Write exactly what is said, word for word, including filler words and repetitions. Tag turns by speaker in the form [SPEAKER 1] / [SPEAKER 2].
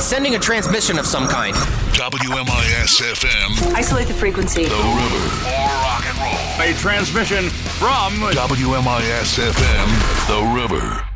[SPEAKER 1] sending a transmission of some kind.
[SPEAKER 2] W M I S F M.
[SPEAKER 3] Isolate the frequency.
[SPEAKER 2] The River. More rock and roll.
[SPEAKER 4] A transmission from
[SPEAKER 2] W M I S F M. The River.